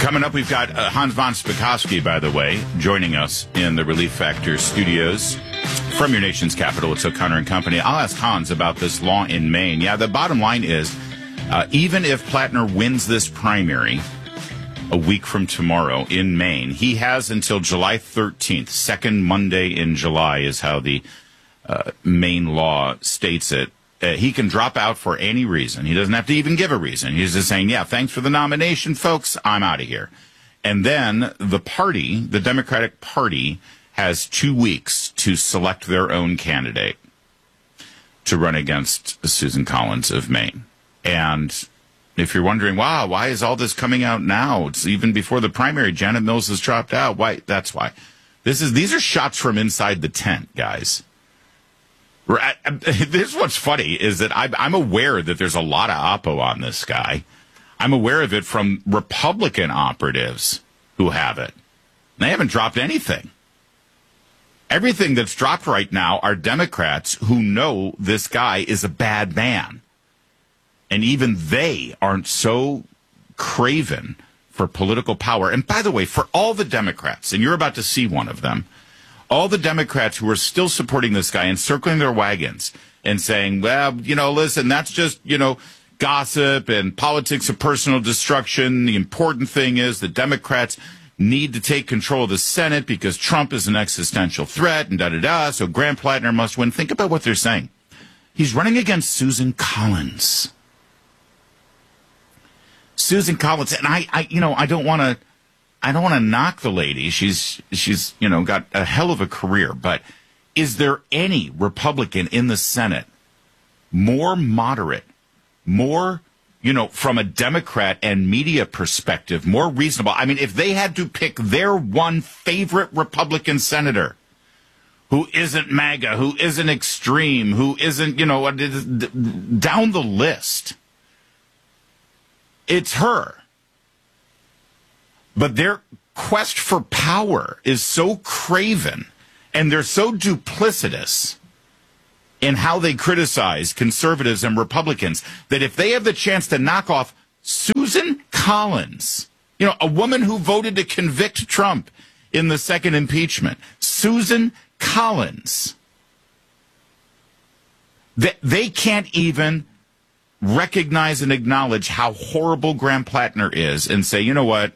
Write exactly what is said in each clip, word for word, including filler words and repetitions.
Coming up, we've got uh, Hans von Spakovsky, by the way, joining us in the Relief Factor studios from your nation's capital. It's O'Connor and Company. I'll ask Hans about this law in Maine. Yeah, the bottom line is, uh, even if Plattner wins this primary a week from tomorrow in Maine, he has until July thirteenth, second Monday in July is how the uh, Maine law states it. Uh, he can drop out for any reason. He doesn't have to even give a reason. He's just saying, yeah, thanks for the nomination, folks. I'm out of here. And then the party, the Democratic Party, has two weeks to select their own candidate to run against Susan Collins of Maine. And if you're wondering, wow, why is all this coming out now? It's even before the primary. Janet Mills has dropped out. Why? That's why. This is these are shots from inside the tent, guys. This is what's funny is that I'm aware that there's a lot of oppo on this guy. I'm aware of it from Republican operatives who have it. They haven't dropped anything. Everything that's dropped right now are Democrats who know this guy is a bad man. And even they aren't so craven for political power. And by the way, for all the Democrats, and you're about to see one of them, all the Democrats who are still supporting this guy and circling their wagons and saying, well, you know, listen, that's just, you know, gossip and politics of personal destruction. The important thing is the Democrats need to take control of the Senate because Trump is an existential threat and da-da-da, so Graham Plattner must win. Think about what they're saying. He's running against Susan Collins. Susan Collins, and I, I you know, I don't want to I don't want to knock the lady. She's, she's, you know, got a hell of a career. But is there any Republican in the Senate more moderate, more, you know, from a Democrat and media perspective, more reasonable? I mean, if they had to pick their one favorite Republican senator who isn't MAGA, who isn't extreme, who isn't, you know, down the list, it's her. But their quest for power is so craven, and they're so duplicitous in how they criticize conservatives and Republicans, that if they have the chance to knock off Susan Collins, you know, a woman who voted to convict Trump in the second impeachment, Susan Collins, they, they can't even recognize and acknowledge how horrible Graham Plattner is and say, you know what?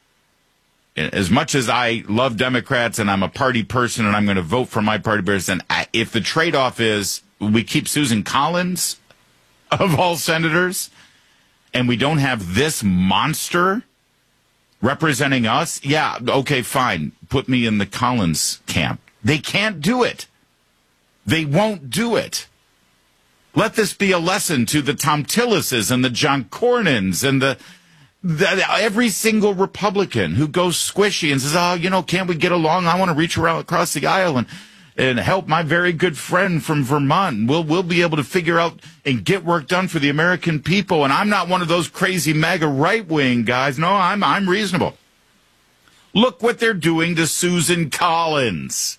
As much as I love Democrats and I'm a party person and I'm going to vote for my party person, if the trade-off is we keep Susan Collins of all senators and we don't have this monster representing us, yeah, okay, fine. Put me in the Collins camp. They can't do it. They won't do it. Let this be a lesson to the Tom Tillises and the John Cornyn's and the That every single Republican who goes squishy and says, oh, you know, can't we get along? I want to reach around across the aisle and, and help my very good friend from Vermont. We'll, we'll be able to figure out and get work done for the American people. And I'm not one of those crazy MAGA right-wing guys. No, I'm, I'm reasonable. Look what they're doing to Susan Collins.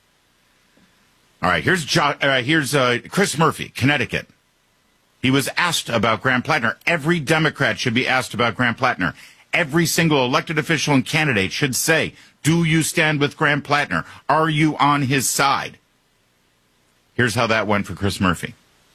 All right, here's, jo- uh, here's uh, Chris Murphy, Connecticut. He was asked about Graham Plattner. Every Democrat should be asked about Graham Plattner. Every single elected official and candidate should say, do you stand with Graham Plattner? Are you on his side? Here's how that went for Chris Murphy.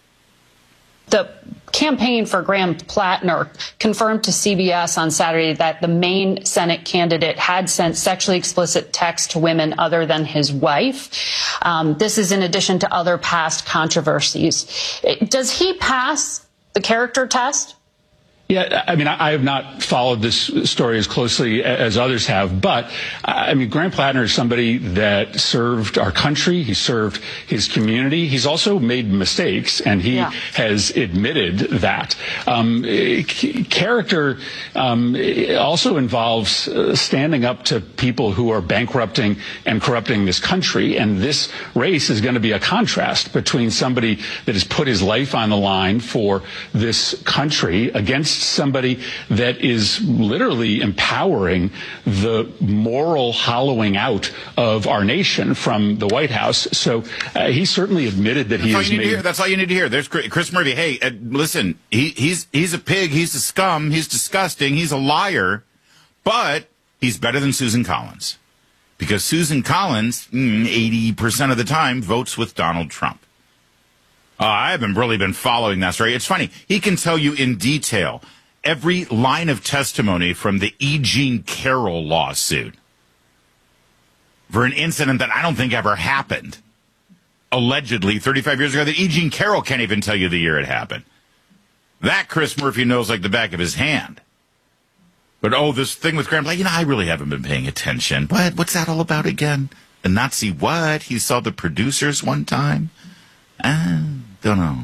The campaign for Graham Plattner confirmed to C B S on Saturday that the Maine Senate candidate had sent sexually explicit texts to women other than his wife. Um, this is in addition to other past controversies. Does he pass the character test? Yeah, I mean, I have not followed this story as closely as others have, but I mean, Graham Plattner is somebody that served our country. He served his community. He's also made mistakes, and he yeah. has admitted that. Um, character um, also involves standing up to people who are bankrupting and corrupting this country, and this race is going to be a contrast between somebody that has put his life on the line for this country against somebody that is literally empowering the moral hollowing out of our nation from the White House. So uh, he certainly admitted that he has made... That's all you need to hear. There's Chris Murphy. Hey, uh, listen, he, he's he's a pig. He's a scum. He's disgusting. He's a liar. But he's better than Susan Collins, because Susan Collins, eighty percent of the time, votes with Donald Trump. Uh, I haven't really been following that story. It's funny. He can tell you in detail every line of testimony from the E. Jean Carroll lawsuit for an incident that I don't think ever happened. Allegedly, thirty-five years ago, that E. Jean Carroll can't even tell you the year it happened. That Chris Murphy knows like the back of his hand. But, oh, this thing with Graham, like, you know, I really haven't been paying attention. What? What's that all about again? The Nazi what? He saw the producers one time? I don't know.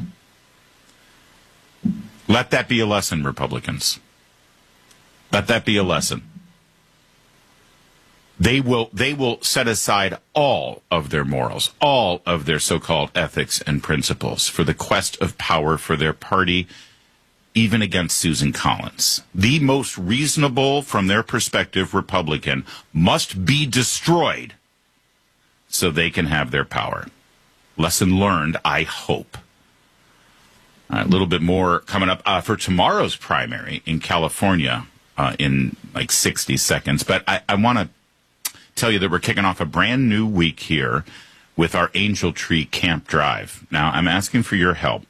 Let that be a lesson, Republicans. Let that be a lesson. They will they will set aside all of their morals, all of their so-called ethics and principles for the quest of power for their party, even against Susan Collins. The most reasonable, from their perspective, Republican must be destroyed so they can have their power. Lesson learned, I hope. All right, a little bit more coming up uh, for tomorrow's primary in California uh, in like sixty seconds. But I, I want to tell you that we're kicking off a brand new week here with our Angel Tree Camp Drive. Now, I'm asking for your help.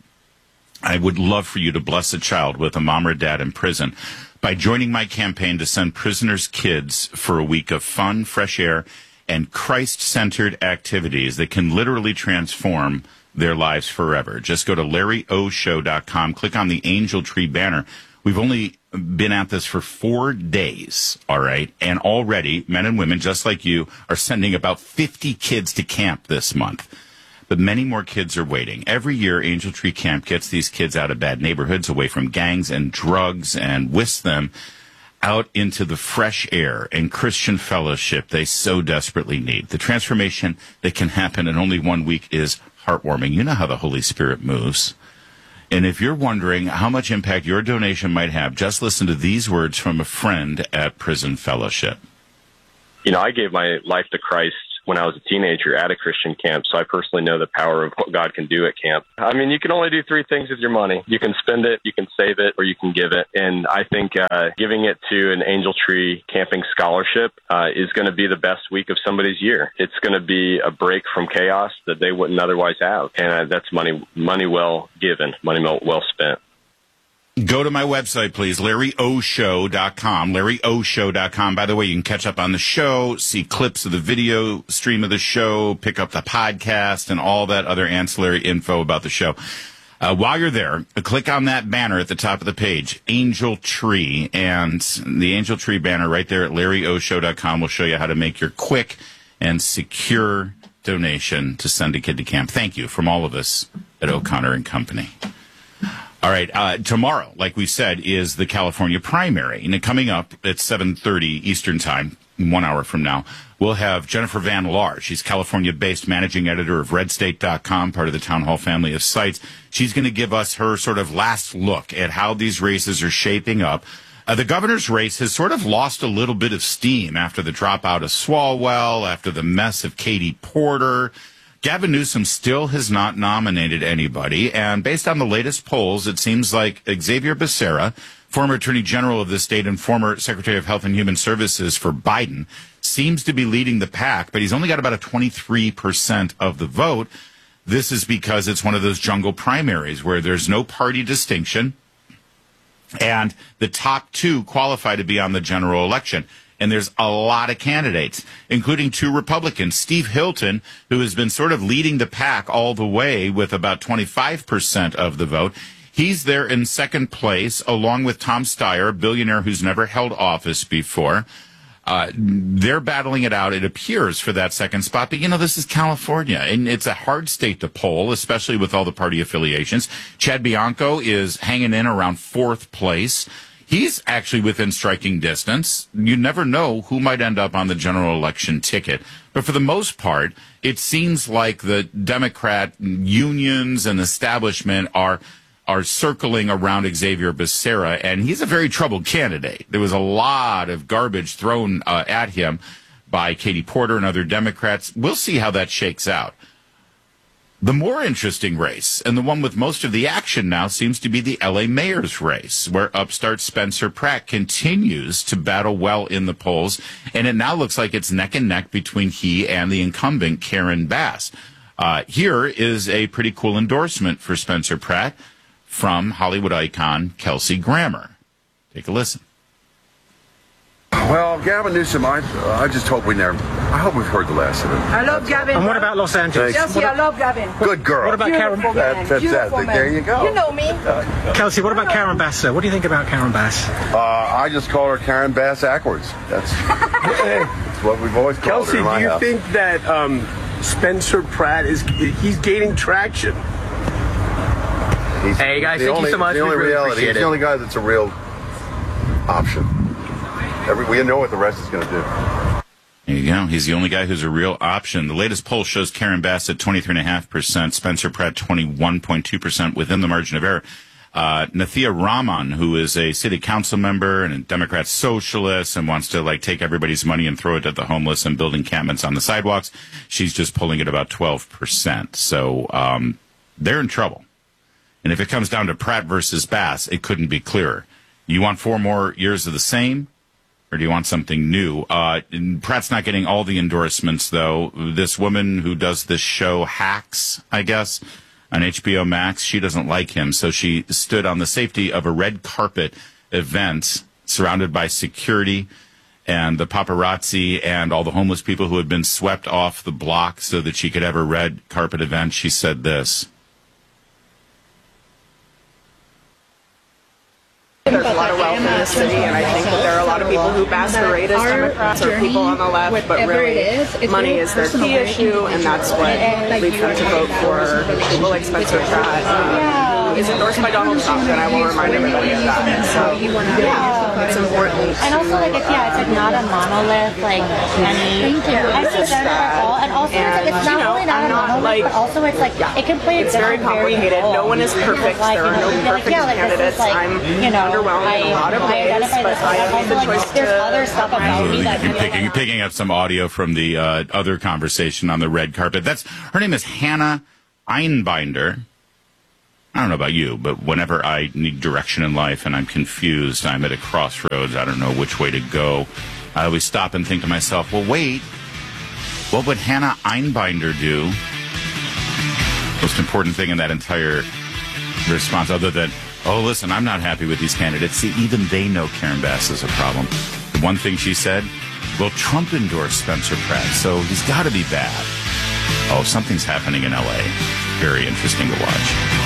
I would love for you to bless a child with a mom or dad in prison by joining my campaign to send prisoners' kids for a week of fun, fresh air, and Christ-centered activities that can literally transform their lives forever. Just go to Larry O Show dot com, click on the Angel Tree banner. We've only been at this for four days, all right? And already, men and women just like you are sending about fifty kids to camp this month. But many more kids are waiting. Every year, Angel Tree Camp gets these kids out of bad neighborhoods, away from gangs and drugs, and whisks them out into the fresh air and Christian fellowship they so desperately need. The transformation that can happen in only one week is heartwarming. You know how the Holy Spirit moves. And if you're wondering how much impact your donation might have, just listen to these words from a friend at Prison Fellowship. You know, I gave my life to Christ when I was a teenager at a Christian camp, so I personally know the power of what God can do at camp. I mean, you can only do three things with your money. You can spend it, you can save it, or you can give it. And I think uh, giving it to an Angel Tree camping scholarship uh, is going to be the best week of somebody's year. It's going to be a break from chaos that they wouldn't otherwise have. And uh, that's money money well given, money well spent. Go to my website, please, Larry O Show dot com, Larry O Show dot com. By the way, you can catch up on the show, see clips of the video stream of the show, pick up the podcast, and all that other ancillary info about the show. Uh, while you're there, click on that banner at the top of the page, Angel Tree, and the Angel Tree banner right there at Larry O Show dot com will show you how to make your quick and secure donation to send a kid to camp. Thank you from all of us at O'Connor and Company. All right, uh, tomorrow, like we said, is the California primary. And coming up at seven thirty Eastern Time, one hour from now, we'll have Jennifer Van Laar. She's California-based managing editor of red state dot com, part of the Town Hall family of sites. She's going to give us her sort of last look at how these races are shaping up. Uh, the governor's race has sort of lost a little bit of steam after the dropout of Swalwell, after the mess of Katie Porter. Gavin Newsom still has not nominated anybody, and based on the latest polls, it seems like Xavier Becerra, former Attorney General of the state and former Secretary of Health and Human Services for Biden, seems to be leading the pack, but he's only got about a twenty-three percent of the vote. This is because it's one of those jungle primaries where there's no party distinction, and the top two qualify to be on the general election. And there's a lot of candidates, including two Republicans. Steve Hilton, who has been sort of leading the pack all the way with about twenty-five percent of the vote. He's there in second place, along with Tom Steyer, a billionaire who's never held office before. Uh, they're battling it out, it appears, for that second spot. But, you know, this is California, and it's a hard state to poll, especially with all the party affiliations. Chad Bianco is hanging in around fourth place. He's actually within striking distance. You never know who might end up on the general election ticket. But for the most part, it seems like the Democrat unions and establishment are are circling around Xavier Becerra, and he's a very troubled candidate. There was a lot of garbage thrown uh, at him by Katie Porter and other Democrats. We'll see how that shakes out. The more interesting race, and the one with most of the action now, seems to be the L A mayor's race, where upstart Spencer Pratt continues to battle well in the polls, and it now looks like it's neck and neck between he and the incumbent, Karen Bass. Uh, here is a pretty cool endorsement for Spencer Pratt from Hollywood icon Kelsey Grammer. Take a listen. Well, Gavin Newsom, I, I just hope we never, I hope we've heard the last of it. I love Gavin. And what about Los Angeles? Thanks. Chelsea, I love Gavin. Good girl. What about Karen? Beautiful man. That, that's Beautiful that. man. There you go. You know me. Kelsey, what about Karen Bass, sir? What do you think about Karen Bass? Uh, I just call her Karen Bass backwards. That's, that's what we've always called Kelsey, her in my do you house. think that um, Spencer Pratt is he's gaining traction? He's Hey, guys, the thank you only, so much. The We only really reality. appreciate He's it. the only guy that's a real option. Every, we know what the rest is going to do. There you go. He's the only guy who's a real option. The latest poll shows Karen Bass at twenty-three point five percent, Spencer Pratt twenty-one point two percent within the margin of error. Uh, Nathia Rahman, who is a city council member and a Democrat socialist and wants to like take everybody's money and throw it at the homeless and build encampments on the sidewalks, she's just pulling at about twelve percent. So um, they're in trouble. And if it comes down to Pratt versus Bass, it couldn't be clearer. You want four more years of the same? Or do you want something new? Uh, Pratt's not getting all the endorsements, though. This woman who does this show, Hacks, I guess, on H B O Max, she doesn't like him. So she stood on the safety of a red carpet event surrounded by security and the paparazzi and all the homeless people who had been swept off the block so that she could have a red carpet event. She said this. There's a lot of wealth in this city, and I think that there are a lot of people who masquerade as Democrats or people on the left, but really money is their key issue, and that's what leads them to vote for people like Spencer Pratt, who is endorsed by Donald Trump, and I will remind everybody of that. So, yeah, it's important. And also, like, it's, yeah, it's like not a monolith, like, any. I see that at all, and also it's, like, it's not you know, only not I'm a not, monolith, like, but also it's like it can play a it's very different complicated. role. No one is perfect. Like, There are you know, no you'd be like, perfect yeah, like, this candidates. is, like, I'm you know, underwhelmed I, in a lot of I ways, identify but this, I but have also, the like, choice there's to other stuff about me that You're picking, picking up some audio from the uh, other conversation on the red carpet. That's her name is Hannah Einbinder. I don't know about you, but whenever I need direction in life and I'm confused, I'm at a crossroads, I don't know which way to go, I always stop and think to myself, well, wait, what would Hannah Einbinder do? Most important thing in that entire response, other than, oh, listen, I'm not happy with these candidates. See, even they know Karen Bass is a problem. The one thing she said, well, Trump endorsed Spencer Pratt, so he's got to be bad. Oh, something's happening in L A. Very interesting to watch.